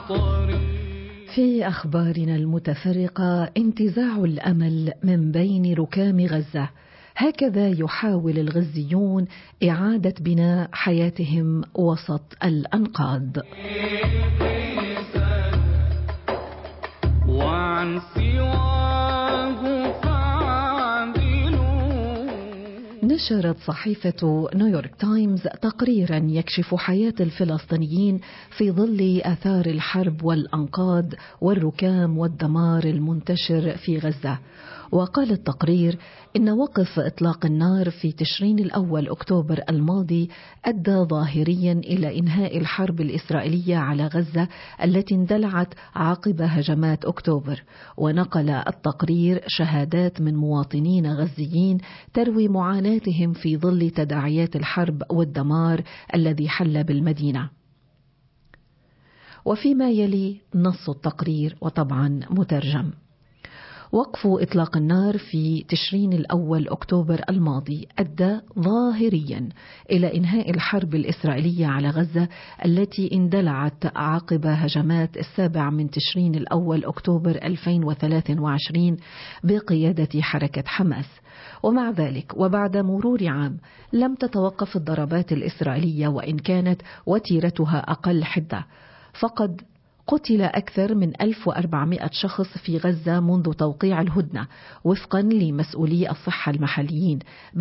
في أخبارنا المتفرقة، انتزاع الأمل من بين ركام غزة. هكذا يحاول الغزيون إعادة بناء حياتهم وسط الأنقاض. وعن نشرت صحيفة نيويورك تايمز تقريرا يكشف حياة الفلسطينيين في ظل آثار الحرب والأنقاض والركام والدمار المنتشر في غزة. وقال التقرير إن وقف إطلاق النار في تشرين الأول أكتوبر الماضي أدى ظاهريا إلى إنهاء الحرب الإسرائيلية على غزة التي اندلعت عقب هجمات أكتوبر. ونقل التقرير شهادات من مواطنين غزيين تروي معاناتهم في ظل تداعيات الحرب والدمار الذي حل بالمدينة. وفيما يلي نص التقرير وطبعا مترجم. وقف إطلاق النار في تشرين الأول أكتوبر الماضي أدى ظاهريا إلى إنهاء الحرب الإسرائيلية على غزة التي اندلعت عقب هجمات 7 تشرين الأول أكتوبر 2023 بقيادة حركة حماس. ومع ذلك وبعد مرور عام لم تتوقف الضربات الإسرائيلية، وإن كانت وتيرتها أقل حدة، فقد قتل أكثر من 1400 شخص في غزة منذ توقيع الهدنة وفقا لمسؤولي الصحة المحليين،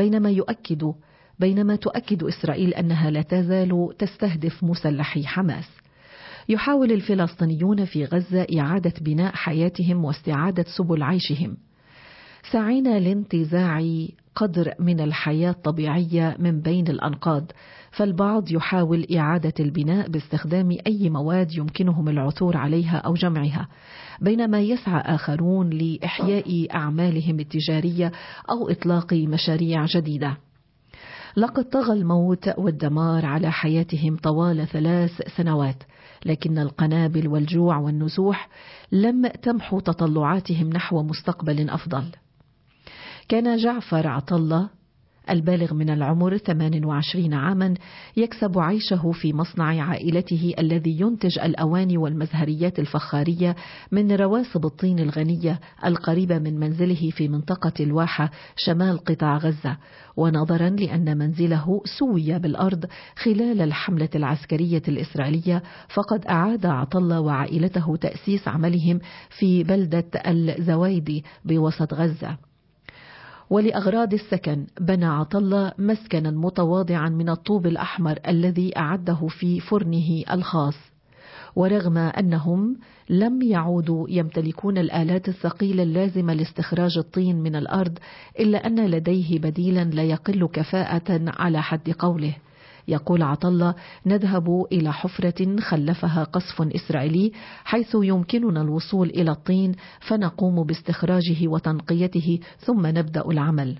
بينما تؤكد إسرائيل أنها لا تزال تستهدف مسلحي حماس. يحاول الفلسطينيون في غزة إعادة بناء حياتهم واستعادة سبل عيشهم، سعين لانتزاع قدر من الحياة الطبيعية من بين الأنقاض. فالبعض يحاول إعادة البناء باستخدام أي مواد يمكنهم العثور عليها أو جمعها، بينما يسعى آخرون لإحياء أعمالهم التجارية أو إطلاق مشاريع جديدة. لقد طغى الموت والدمار على حياتهم طوال 3 سنوات، لكن القنابل والجوع والنزوح لم تمحو تطلعاتهم نحو مستقبل أفضل. كان جعفر عطلة البالغ من العمر 28 عاما يكسب عيشه في مصنع عائلته الذي ينتج الأواني والمزهريات الفخارية من رواسب الطين الغنية القريبة من منزله في منطقة الواحة شمال قطاع غزة. ونظرا لأن منزله سوي بالأرض خلال الحملة العسكرية الإسرائيلية، فقد أعاد عطلة وعائلته تأسيس عملهم في بلدة الزوايدي بوسط غزة. ولأغراض السكن بنى عطلة مسكنا متواضعا من الطوب الأحمر الذي أعده في فرنه الخاص. ورغم أنهم لم يعودوا يمتلكون الآلات الثقيلة اللازمة لاستخراج الطين من الأرض، إلا أن لديه بديلا لا يقل كفاءة على حد قوله. يقول عطلة: نذهب إلى حفرة خلفها قصف إسرائيلي حيث يمكننا الوصول إلى الطين، فنقوم باستخراجه وتنقيته ثم نبدأ العمل.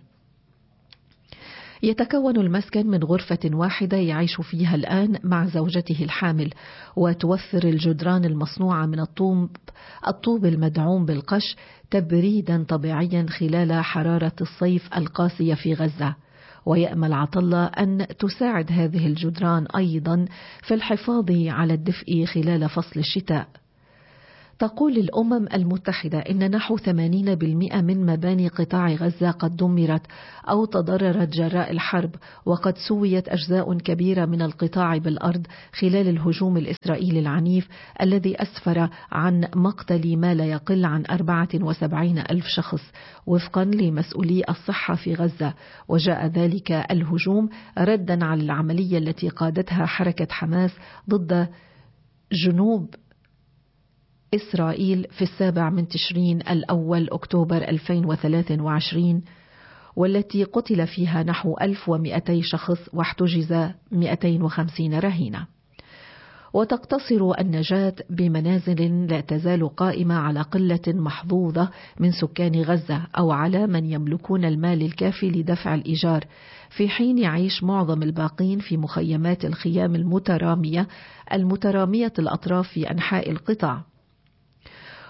يتكون المسكن من غرفة واحدة يعيش فيها الآن مع زوجته الحامل، وتوفر الجدران المصنوعة من الطوب المدعوم بالقش تبريدا طبيعيا خلال حرارة الصيف القاسية في غزة. ويأمل عطلة أن تساعد هذه الجدران أيضا في الحفاظ على الدفء خلال فصل الشتاء. تقول الأمم المتحدة إن نحو 80% من مباني قطاع غزة قد دمرت أو تضررت جراء الحرب، وقد سويت أجزاء كبيرة من القطاع بالأرض خلال الهجوم الإسرائيلي العنيف الذي أسفر عن مقتل ما لا يقل عن 74,000 شخص وفقا لمسؤولي الصحة في غزة. وجاء ذلك الهجوم ردا على العملية التي قادتها حركة حماس ضد جنوب إسرائيل في 7 تشرين الأول أكتوبر 2023، والتي قتل فيها نحو 1200 شخص واحتجز 250 رهينة. وتقتصر النجاة بمنازل لا تزال قائمة على قلة محظوظة من سكان غزة أو على من يملكون المال الكافي لدفع الإيجار، في حين يعيش معظم الباقين في مخيمات الخيام المترامية الأطراف في أنحاء القطاع.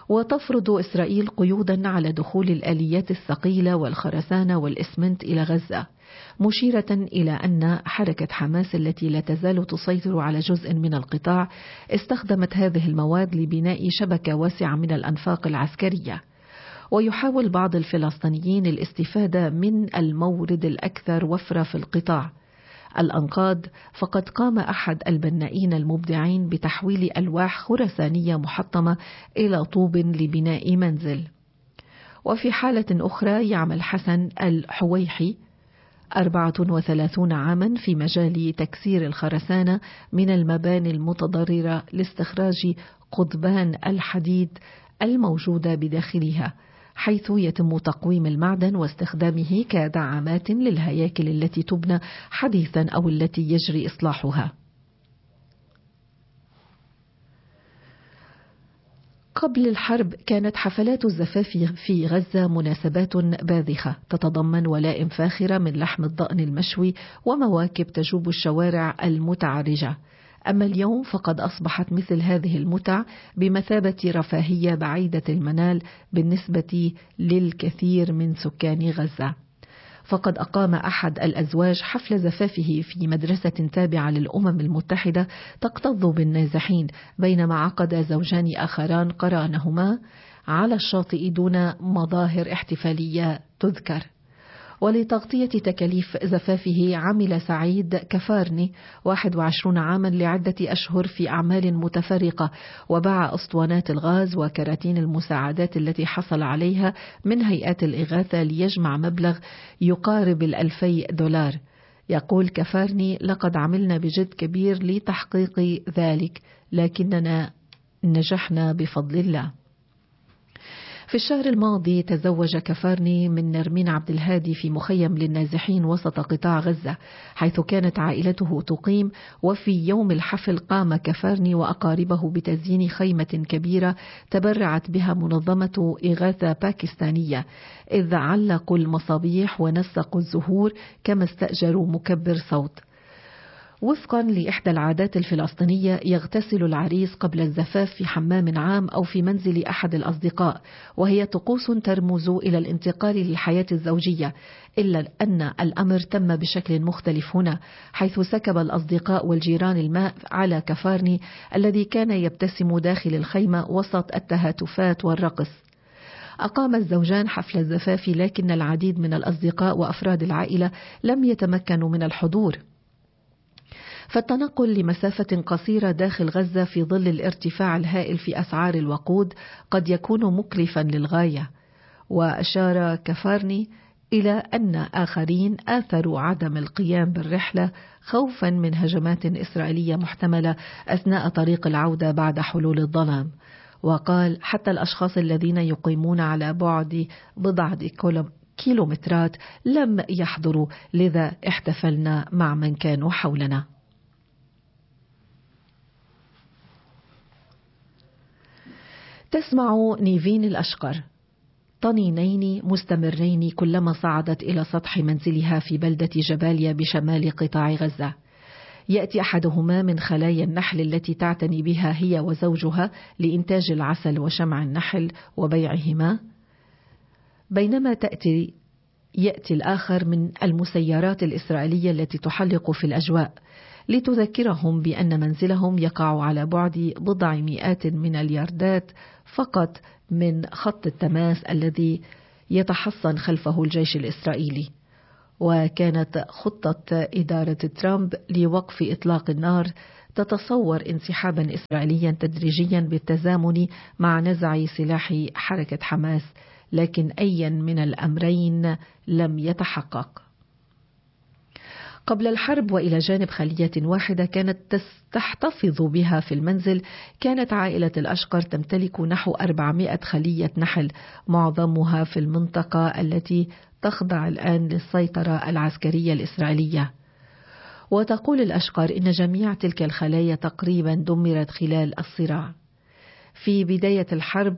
وتفرض إسرائيل قيودا على دخول الآليات الثقيلة والخرسانة والإسمنت إلى غزة، مشيرة إلى أن حركة حماس التي لا تزال تسيطر على جزء من القطاع استخدمت هذه المواد لبناء شبكة واسعة من الأنفاق العسكرية. ويحاول بعض الفلسطينيين الاستفادة من المورد الأكثر وفرة في القطاع، الأنقاض، فقد قام أحد البنائين المبدعين بتحويل ألواح خرسانية محطمة إلى طوب لبناء منزل. وفي حالة أخرى يعمل حسن الحويحي 34 عاما في مجال تكسير الخرسانة من المباني المتضررة لاستخراج قضبان الحديد الموجودة بداخلها، حيث يتم تقويم المعدن واستخدامه كدعامات للهياكل التي تبنى حديثا أو التي يجري إصلاحها. قبل الحرب كانت حفلات الزفاف في غزة مناسبات باذخة تتضمن ولائم فاخرة من لحم الضأن المشوي ومواكب تجوب الشوارع المتعرجة. أما اليوم فقد أصبحت مثل هذه المتع بمثابة رفاهية بعيدة المنال بالنسبة للكثير من سكان غزة. فقد أقام أحد الأزواج حفل زفافه في مدرسة تابعة للأمم المتحدة تكتظ بالنازحين، بينما عقد زوجان آخران قرانهما على الشاطئ دون مظاهر احتفالية تذكر. ولتغطية تكاليف زفافه عمل سعيد كفارني 21 عاما لعدة أشهر في أعمال متفرقة، وباع أسطوانات الغاز وكراتين المساعدات التي حصل عليها من هيئات الإغاثة ليجمع مبلغ يقارب $2000. يقول كفارني: لقد عملنا بجد كبير لتحقيق ذلك، لكننا نجحنا بفضل الله. في الشهر الماضي تزوج كفارني من نرمين عبد الهادي في مخيم للنازحين وسط قطاع غزة، حيث كانت عائلته تقيم. وفي يوم الحفل قام كفارني وأقاربه بتزيين خيمة كبيرة تبرعت بها منظمة إغاثة باكستانية، إذ علقوا المصابيح ونسقوا الزهور كما استأجروا مكبر صوت. وفقا لإحدى العادات الفلسطينية يغتسل العريس قبل الزفاف في حمام عام أو في منزل أحد الأصدقاء، وهي طقوس ترمز إلى الانتقال للحياة الزوجية، إلا أن الأمر تم بشكل مختلف هنا، حيث سكب الأصدقاء والجيران الماء على كفارني الذي كان يبتسم داخل الخيمة وسط التهاتفات والرقص. أقام الزوجان حفل الزفاف، لكن العديد من الأصدقاء وأفراد العائلة لم يتمكنوا من الحضور. فالتنقل لمسافة قصيرة داخل غزة في ظل الارتفاع الهائل في أسعار الوقود قد يكون مكلفا للغاية. وأشار كفارني إلى أن آخرين آثروا عدم القيام بالرحلة خوفا من هجمات إسرائيلية محتملة أثناء طريق العودة بعد حلول الظلام. وقال: حتى الأشخاص الذين يقيمون على بعد بضعة كيلومترات لم يحضروا، لذا احتفلنا مع من كانوا حولنا. تسمع نيفين الأشقر طنينين مستمرين كلما صعدت إلى سطح منزلها في بلدة جباليا بشمال قطاع غزة. يأتي أحدهما من خلايا النحل التي تعتني بها هي وزوجها لإنتاج العسل وشمع النحل وبيعهما، بينما يأتي الآخر من المسيرات الإسرائيلية التي تحلق في الأجواء لتذكرهم بأن منزلهم يقع على بعد بضع مئات من الياردات فقط من خط التماس الذي يتحصن خلفه الجيش الإسرائيلي. وكانت خطة إدارة ترامب لوقف إطلاق النار تتصور انسحابا إسرائيليا تدريجيا بالتزامن مع نزع سلاح حركة حماس، لكن أي من الأمرين لم يتحقق. قبل الحرب وإلى جانب خلية واحدة كانت تحتفظ بها في المنزل، كانت عائلة الأشقر تمتلك نحو 400 خلية نحل، معظمها في المنطقة التي تخضع الآن للسيطرة العسكرية الإسرائيلية. وتقول الأشقر إن جميع تلك الخلايا تقريبا دمرت خلال الصراع. في بداية الحرب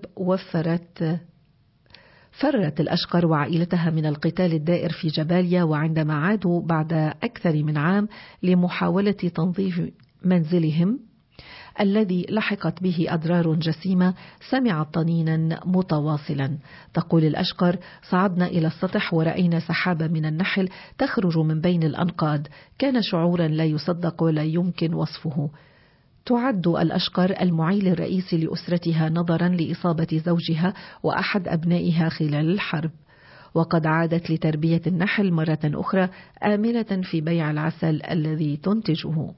فرت الأشقر وعائلتها من القتال الدائر في جباليا، وعندما عادوا بعد أكثر من عام لمحاولة تنظيف منزلهم الذي لحقت به أضرار جسيمة سمعت طنينا متواصلا. تقول الأشقر: صعدنا إلى السطح ورأينا سحابة من النحل تخرج من بين الأنقاض، كان شعورا لا يصدق ولا يمكن وصفه. تعد الأشقر المعيل الرئيسي لأسرتها نظرا لإصابة زوجها وأحد أبنائها خلال الحرب، وقد عادت لتربية النحل مرة أخرى آملة في بيع العسل الذي تنتجه.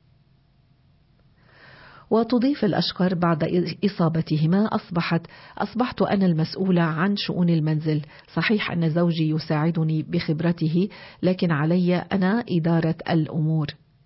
وتضيف الأشقر بعد إصابتهما: أصبحت أنا المسؤولة عن شؤون المنزل، صحيح أن زوجي يساعدني بخبرته، لكن علي أنا إدارة الأمور.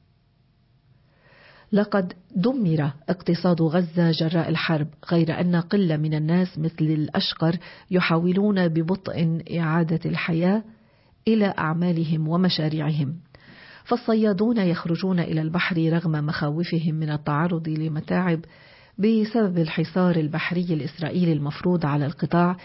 لقد دمر اقتصاد غزة جراء الحرب، غير أن قلة من الناس مثل الأشقر يحاولون ببطء إعادة الحياة إلى أعمالهم ومشاريعهم. فالصيادون يخرجون إلى البحر رغم مخاوفهم من التعرض لمتاعب بسبب الحصار البحري الإسرائيلي المفروض على القطاع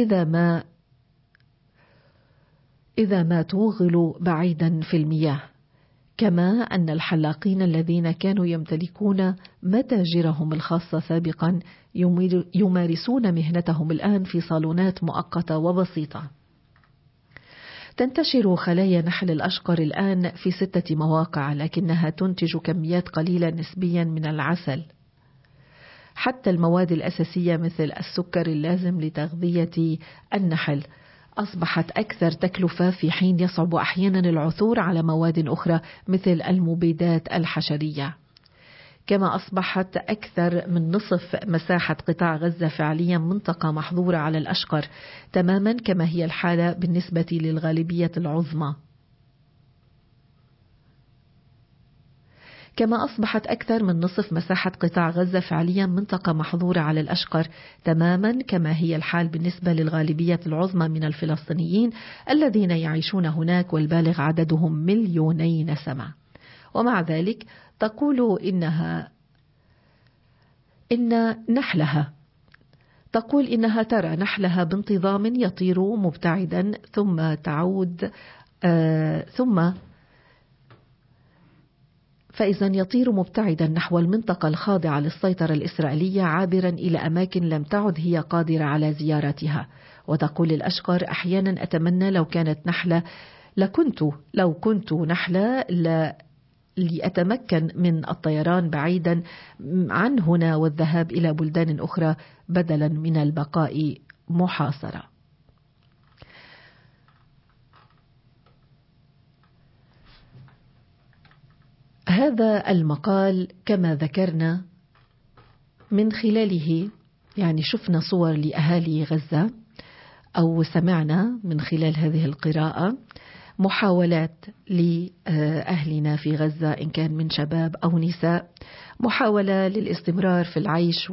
إذا ما توغلوا بعيدا في المياه. كما أن الحلاقين الذين كانوا يمتلكون متاجرهم الخاصة سابقا يمارسون مهنتهم الآن في صالونات مؤقتة وبسيطة. تنتشر خلايا نحل الأشقر الآن في 6 مواقع، لكنها تنتج كميات قليلة نسبيا من العسل. حتى المواد الأساسية مثل السكر اللازم لتغذية النحل أصبحت أكثر تكلفة، في حين يصعب أحيانا العثور على مواد أخرى مثل المبيدات الحشرية. كما أصبحت أكثر من نصف مساحة قطاع غزة فعليا منطقة محظورة على الأشقر، تماما كما هي الحالة بالنسبة للغالبية العظمى. كما أصبحت أكثر من نصف مساحة قطاع غزة فعليا منطقة محظورة على الأشقر، تماما كما هي الحال بالنسبة للغالبية العظمى من الفلسطينيين الذين يعيشون هناك، والبالغ عددهم 2,000,000 نسمة. ومع ذلك تقول إنها ترى نحلها بانتظام يطير مبتعدا ثم تعود فإذا يطير مبتعدا نحو المنطقة الخاضعة للسيطرة الإسرائيلية، عابرا إلى أماكن لم تعد هي قادرة على زيارتها. وتقول الأشقر: أحيانا أتمنى لو كنت نحلة لأتمكن من الطيران بعيدا عن هنا والذهاب إلى بلدان أخرى بدلا من البقاء محاصرة. هذا المقال كما ذكرنا من خلاله شفنا صور لأهالي غزة، أو سمعنا من خلال هذه القراءة محاولات لأهلنا في غزة إن كان من شباب أو نساء، محاولة للاستمرار في العيش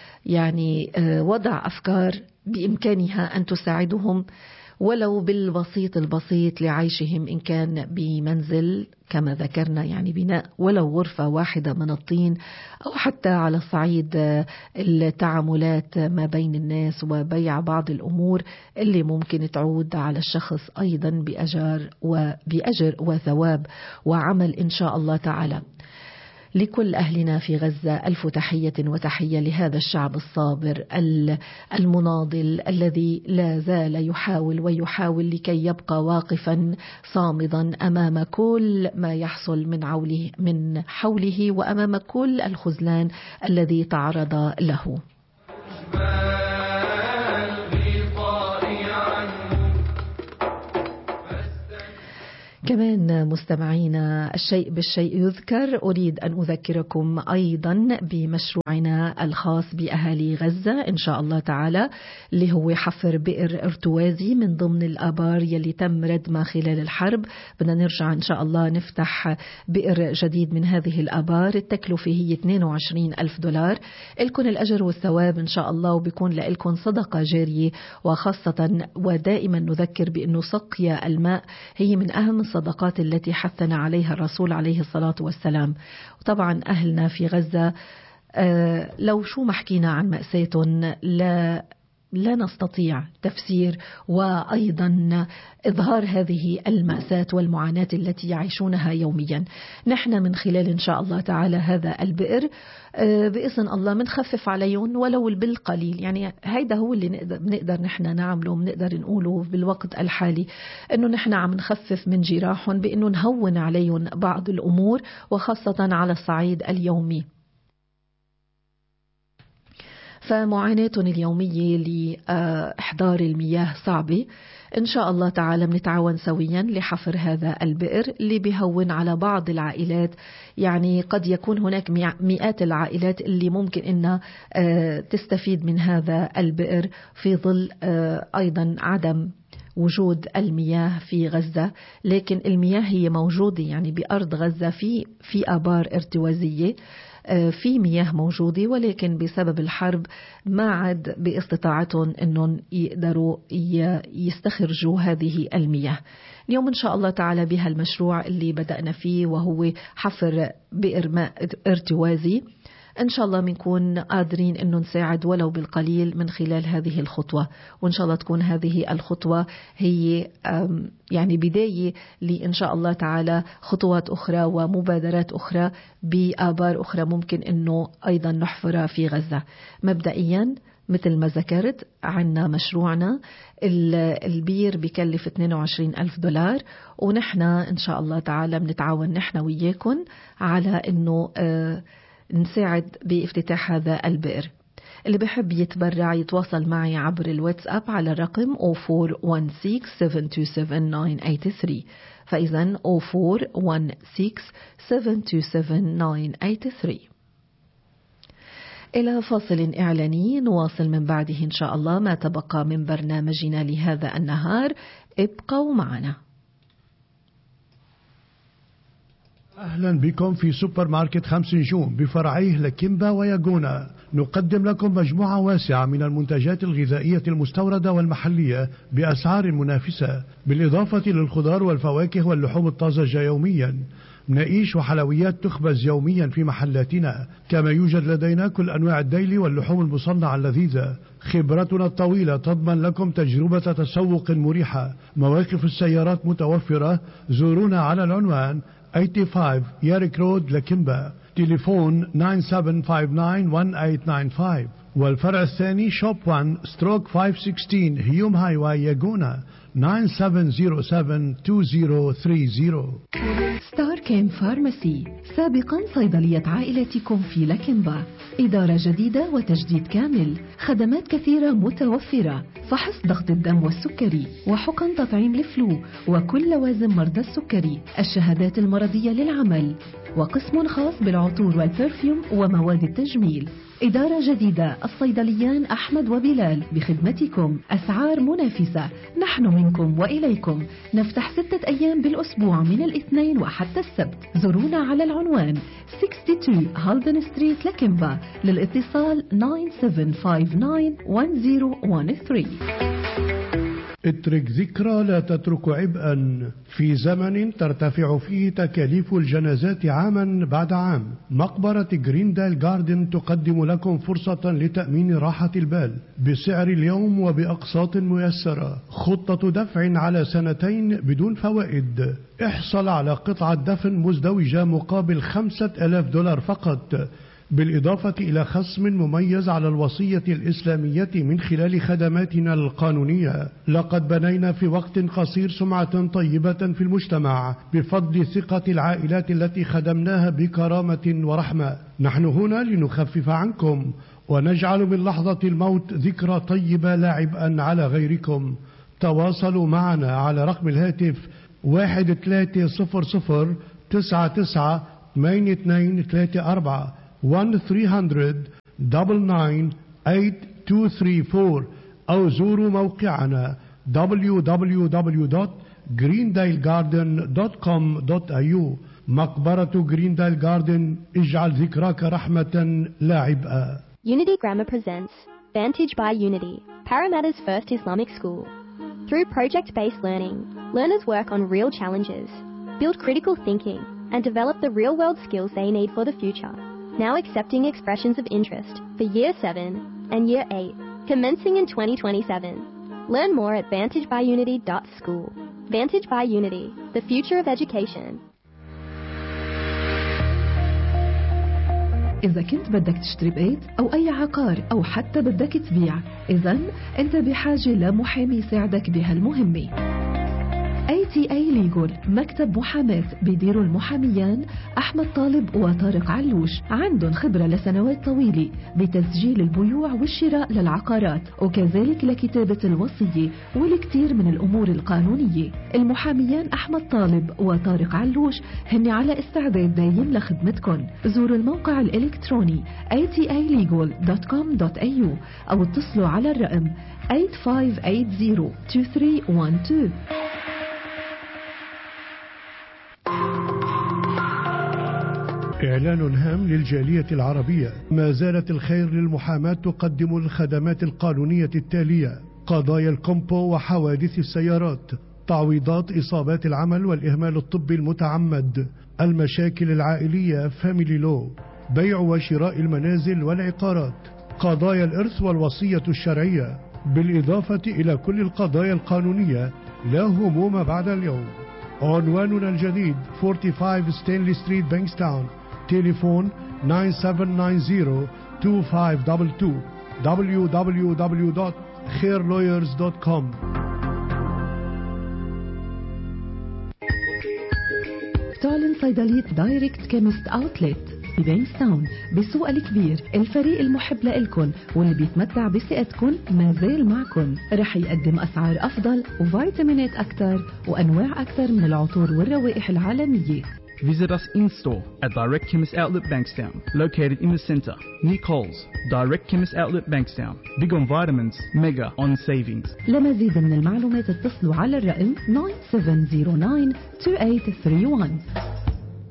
ووضع أفكار بإمكانها أن تساعدهم ولو البسيط لعيشهم، إن كان بمنزل كما ذكرنا بناء ولو غرفة واحدة من الطين، أو حتى على صعيد التعاملات ما بين الناس وبيع بعض الأمور اللي ممكن تعود على الشخص أيضا بأجر وثواب وعمل إن شاء الله تعالى. لكل أهلنا في غزة ألف تحية وتحية لهذا الشعب الصابر المناضل الذي لا زال يحاول لكي يبقى واقفا صامدا أمام كل ما يحصل من حوله وأمام كل الخذلان الذي تعرض له. كمان مستمعينا، الشيء بالشيء يذكر، أريد أن أذكركم أيضا بمشروعنا الخاص بأهالي غزة إن شاء الله تعالى، اللي هو حفر بئر ارتوازي من ضمن الآبار يلي تم ردمها خلال الحرب. بدنا نرجع إن شاء الله نفتح بئر جديد من هذه الآبار، التكلفة هي $22,000. لكم الأجر والثواب إن شاء الله، وبيكون لكم صدقة جارية. وخاصة ودائما نذكر بأنه سقيا الماء هي من أهم الصدقات التي حثنا عليها الرسول عليه الصلاة والسلام. وطبعا أهلنا في غزة لو شو ما حكينا عن مأساتهم لا لا نستطيع تفسير وأيضا إظهار هذه المأساة والمعاناة التي يعيشونها يوميا. نحن من خلال إن شاء الله تعالى هذا البئر بإذن الله منخفف عليهم ولو بالقليل. يعني هيدا هو اللي بنقدر نحن نعمله، بنقدر نقوله بالوقت الحالي، إنه نحن عم نخفف من جراحهم بإنه نهون عليهم بعض الأمور، وخاصة على الصعيد اليومي. فمعاناتهم اليومية لإحضار المياه صعبة. إن شاء الله تعالى بنتعاون سويا لحفر هذا البئر اللي بيهون على بعض العائلات. يعني قد يكون هناك مئات العائلات اللي ممكن إنها تستفيد من هذا البئر في ظل أيضا عدم وجود المياه في غزة. لكن المياه هي موجودة يعني بأرض غزة في آبار ارتوازية، في مياه موجودة، ولكن بسبب الحرب ما عاد باستطاعتهم أنهم يقدروا يستخرجوا هذه المياه. اليوم إن شاء الله تعالى بهالمشروع اللي بدأنا فيه وهو حفر بئر ماء ارتوازي، إن شاء الله بنكون قادرين أنه نساعد ولو بالقليل من خلال هذه الخطوة. وإن شاء الله تكون هذه الخطوة هي يعني بداية لإن شاء الله تعالى خطوات أخرى ومبادرات أخرى بآبار أخرى ممكن أنه أيضا نحفرها في غزة. مبدئيا مثل ما ذكرت عنا مشروعنا البير بكلف $22,000، ونحن إن شاء الله تعالى بنتعاون نحن وياكم على أنه نساعد بافتتاح هذا البئر. اللي بحب يتبرع يتواصل معي عبر الواتساب على الرقم 0416-727-983. فإذا 0416-727-983. إلى فاصل إعلاني نواصل من بعده إن شاء الله ما تبقى من برنامجنا لهذا النهار. ابقوا معنا. أهلا بكم في سوبر ماركت 5 نجوم بفرعيه لكيمبا وياغونا. نقدم لكم مجموعة واسعة من المنتجات الغذائية المستوردة والمحلية بأسعار منافسة، بالإضافة للخضار والفواكه واللحوم الطازجة يوميا. مناقيش وحلويات تخبز يوميا في محلاتنا، كما يوجد لدينا كل أنواع الديلي واللحوم المصنعة اللذيذة. خبرتنا الطويلة تضمن لكم تجربة تسوق مريحة. مواقف السيارات متوفرة. زورونا على العنوان 85 ياريك رود لكيمبا، تليفون 9759-1895. والفرع الثاني شوب 1 ستروك 516 هيوم هاي واي ياغونا 9707-2030. ستار كيم فارماسي، سابقا صيدلية عائلتكم في لكيمبا. إدارة جديدة وتجديد كامل، خدمات كثيرة متوفرة، فحص ضغط الدم والسكري، وحقن تطعيم لفلو وكل لوازم مرضى السكري، الشهادات المرضية للعمل، وقسم خاص بالعطور والبرفيوم ومواد التجميل. إدارة جديدة، الصيدليان أحمد وبلال بخدمتكم، أسعار منافسة. نحن منكم وإليكم، نفتح 6 أيام بالأسبوع من الاثنين وحتى السبت. زورونا على العنوان 62 هالدن ستريت لكيمبا، للاتصال 9759-1013. اترك ذكرى لا تترك عبئا. في زمن ترتفع فيه تكاليف الجنازات عاما بعد عام، مقبرة جريندال جاردن تقدم لكم فرصة لتأمين راحة البال بسعر اليوم وبأقساط ميسرة. خطة دفع على 2 بدون فوائد. احصل على قطعة دفن مزدوجة مقابل $5,000 فقط، بالإضافة إلى خصم مميز على الوصية الإسلامية من خلال خدماتنا القانونية. لقد بنينا في وقت قصير سمعة طيبة في المجتمع بفضل ثقة العائلات التي خدمناها بكرامة ورحمة. نحن هنا لنخفف عنكم ونجعل من لحظة الموت ذكرى طيبة لا عبئا على غيركم. تواصلوا معنا على رقم الهاتف 1300-99-8234 1-300-99-8234 أو زوروا موقعنا www.greendalegarden.com.au. مقبرة جريندال جاردن، اجعل ذكراك رحمة لا عبئا. Unity Grammar presents Vantage by Unity, Parramatta's first Islamic school. Through project-based learning, learners work on real challenges, build critical thinking, and develop the real-world skills they need for the future. Now accepting expressions of interest for Year 7 and Year 8 commencing in 2027. Learn more at vantagebyunity.school. Vantage by Unity, the future of education. إذا كنت بدك تشتري بيت أو أي عقار أو حتى بدك تبيع، إذن أنت بحاجة لمحامي يساعدك بهالمهمة. ATA Legal مكتب محاماة بيديروا المحاميان أحمد طالب وطارق علوش، عندهم خبرة لسنوات طويلة بتسجيل البيوع والشراء للعقارات وكذلك لكتابة الوصية والكثير من الأمور القانونية. المحاميان أحمد طالب وطارق علوش هن على استعداد دايم لخدمتكم. زوروا الموقع الإلكتروني atalegal.com.au أو اتصلوا على الرقم 85802312. إعلان هام للجالية العربية. ما زالت الخير للمحاماة تقدم الخدمات القانونية التالية: قضايا الكومبو وحوادث السيارات، تعويضات إصابات العمل والإهمال الطبي المتعمد، المشاكل العائلية فاميلي لو، بيع وشراء المنازل والعقارات، قضايا الإرث والوصية الشرعية، بالإضافة إلى كل القضايا القانونية لا هموم بعد اليوم. عنواننا الجديد 45 ستانلي ستريت بانكستاون. تليفون 9790-2522. www.khairlawyers.com. تعلن صيدلية دايركت كيمست أوتلت ببانكستاون بالسوق الكبير. الفريق المحب لإلكن واللي بيتمتع بثقتكن ما زال معكن. رح يقدم أسعار أفضل وفيتامينات أكثر وأنواع أكثر من العطور والروائح العالمية. Visit us in-store at Direct Chemist Outlet Bankstown, located in the centre, near Coles. Direct Chemist Outlet Bankstown. Big on vitamins, mega on savings. لمزيد من المعلومات اتصلوا على الرقم 97092831.